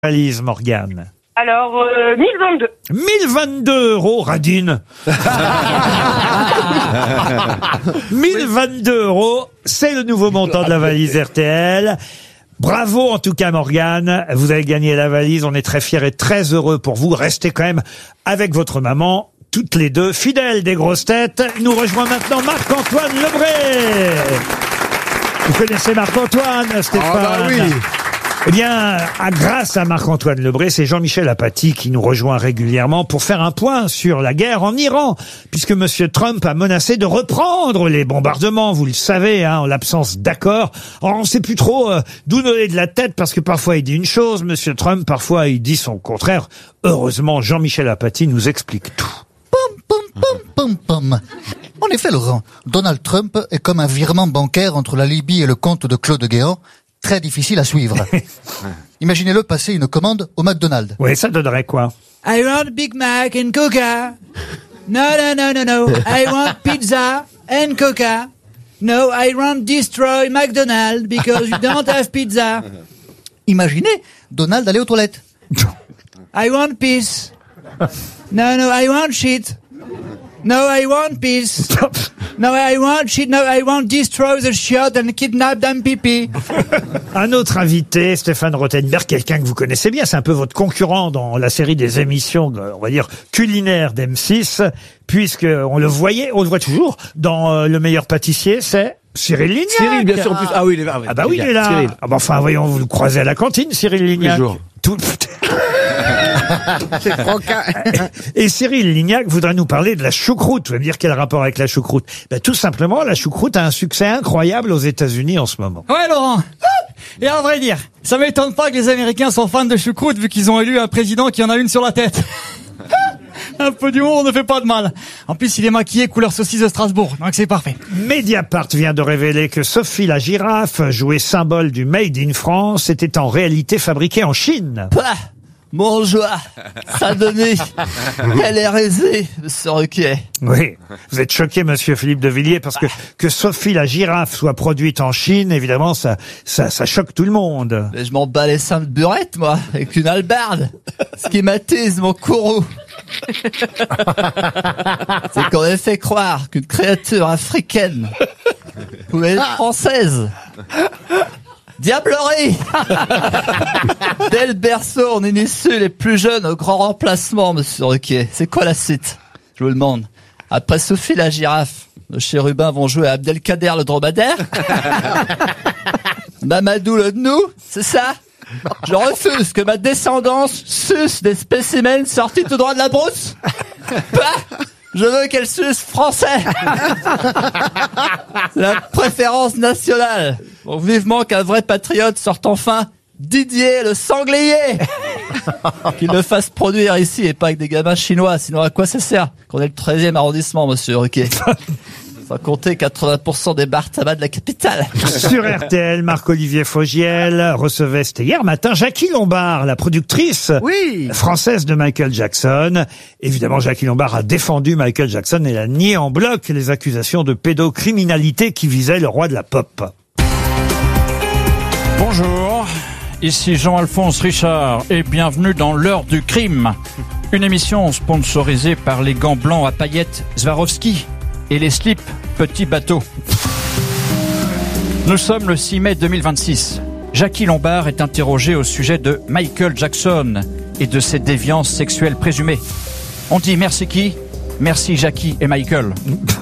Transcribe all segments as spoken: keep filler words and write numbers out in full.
valise, Morgane? Alors, euh, mille vingt-deux. mille vingt-deux euros, Radine. mille vingt-deux euros, c'est le nouveau montant de la valise R T L. Bravo en tout cas, Morgane. Vous avez gagné la valise. On est très fiers et très heureux pour vous. Restez quand même avec votre maman, toutes les deux, fidèles des grosses têtes. Nous rejoint maintenant Marc-Antoine Lebré. Vous connaissez Marc-Antoine, Stéphane? Ah bah oui. Eh bien, à, grâce à Marc-Antoine Lebré, c'est Jean-Michel Apathy qui nous rejoint régulièrement pour faire un point sur la guerre en Iran, puisque Monsieur Trump a menacé de reprendre les bombardements, vous le savez, hein, en l'absence d'accord. Alors, on ne sait plus trop euh, d'où donner de la tête, parce que parfois il dit une chose, Monsieur Trump, parfois il dit son contraire. Heureusement, Jean-Michel Apathy nous explique tout. Pom, pom, pom, pom, pom. En effet, Laurent, Donald Trump est comme un virement bancaire entre la Libye et le compte de Claude Guéant. Très difficile à suivre. Imaginez-le passer une commande au McDonald's. Oui, ça donnerait quoi? I want Big Mac and Coca. No, no, no, no, no. I want pizza and Coca. No, I want destroy McDonald's because you don't have pizza. Imaginez Donald aller aux toilettes. I want peace. No, no, I want shit. No, I want peace. No, I want shit. No, I want destroy the shit and kidnap them pipi. Un autre invité, Stéphane Rothenberg, quelqu'un que vous connaissez bien, c'est un peu votre concurrent dans la série des émissions, on va dire, culinaires d'M six, puisque on le voyait, on le voit toujours, dans euh, Le Meilleur Pâtissier, c'est Cyril Lignac. Cyril, bien sûr, en plus. Ah oui, il est là. Ah bah oui, il est là. Cyril. Ah bah enfin, voyons, vous le croisez à la cantine, Cyril Lignac. Tous les jours. Tout... C'est franca. Et Cyril Lignac voudrait nous parler de la choucroute. Vous allez me dire quel rapport avec la choucroute? Ben, tout simplement, la choucroute a un succès incroyable aux États-Unis en ce moment. Ouais, Laurent. Et à vrai dire, ça m'étonne pas que les Américains sont fans de choucroute vu qu'ils ont élu un président qui en a une sur la tête. Un peu d'humour ne fait pas de mal. En plus, il est maquillé couleur saucisse de Strasbourg, donc c'est parfait. Mediapart vient de révéler que Sophie la girafe, jouée symbole du Made in France, était en réalité fabriquée en Chine. Bah, bonjour, Saint-Denis, elle est raisée, monsieur Ruquier. Oui, vous êtes choqué, monsieur Philippe de Villiers, parce que que Sophie la girafe soit produite en Chine, évidemment, ça ça, ça choque tout le monde. Mais je m'en bats les seins de burette, moi, avec une hallebarde. Ce qui m'attise mon courroux, c'est qu'on a fait croire qu'une créature africaine pouvait être française. Diablerie. Dès le berceau, on initie les plus jeunes au grand remplacement, monsieur Ruquier. C'est quoi la suite? Je vous le demande. Après Sophie la girafe, nos chérubins vont jouer à Abdelkader le dromadaire. Mamadou le gnou, c'est ça? Je refuse que ma descendance suce des spécimens sortis tout droit de la brousse. Bah, je veux qu'elle suce français. C'est la préférence nationale. Bon, vivement qu'un vrai patriote sorte enfin Didier le sanglier. Qu'il le fasse produire ici et pas avec des gamins chinois. Sinon, à quoi ça sert qu'on est le treizième arrondissement, monsieur Ruquier? Sans compter quatre-vingts pour cent des bars tabac de la capitale. Sur R T L, Marc-Olivier Fogiel recevait, c'était hier matin, Jackie Lombard, la productrice Oui. française de Michael Jackson. Évidemment, Jackie Lombard a défendu Michael Jackson et a nié en bloc les accusations de pédocriminalité qui visaient le roi de la pop. Bonjour, ici Jean-Alphonse Richard et bienvenue dans l'heure du crime. Une émission sponsorisée par les gants blancs à paillettes Swarovski et les slips Petit Bateau. Nous sommes le six mai deux mille vingt-six. Jackie Lombard est interrogée au sujet de Michael Jackson et de ses déviances sexuelles présumées. On dit merci qui? Merci Jackie et Michael.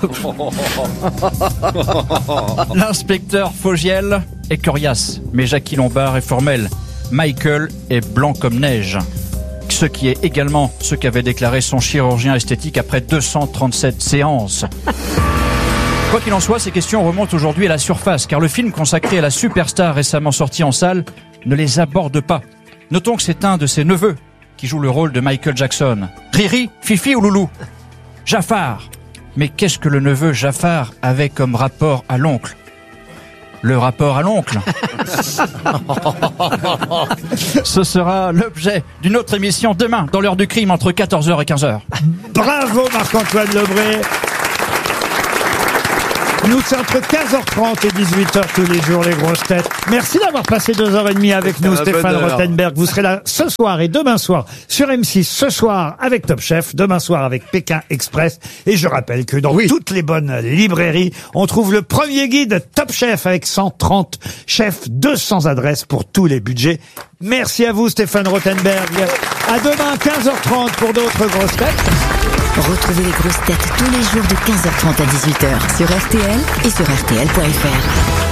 L'inspecteur Fogiel est coriace, mais Jackie Lombard est formel. Michael est blanc comme neige. Ce qui est également ce qu'avait déclaré son chirurgien esthétique après deux cent trente-sept séances. Quoi qu'il en soit, ces questions remontent aujourd'hui à la surface, car le film consacré à la superstar récemment sorti en salle ne les aborde pas. Notons que c'est un de ses neveux qui joue le rôle de Michael Jackson. Riri, Fifi ou Loulou? Jafar. Mais qu'est-ce que le neveu Jafar avait comme rapport à l'oncle? Le rapport à l'oncle. Ce sera l'objet d'une autre émission demain dans l'heure du crime entre quatorze heures et quinze heures. Bravo Marc-Antoine Lebré. Nous, c'est entre quinze heures trente et dix-huit heures tous les jours, les grosses têtes. Merci d'avoir passé deux heures et demie avec nous, Ah, Stéphane bonne heure. Rothenberg. Vous serez là ce soir et demain soir sur M six, ce soir avec Top Chef, demain soir avec Pékin Express. Et je rappelle que dans toutes les bonnes librairies, on trouve le premier guide Top Chef avec cent trente chefs, deux cents adresses pour tous les budgets. Merci à vous, Stéphane Rothenberg. À demain, quinze heures trente pour d'autres grosses têtes. Retrouvez les grosses têtes tous les jours de quinze heures trente à dix-huit heures sur R T L et sur R T L point F R.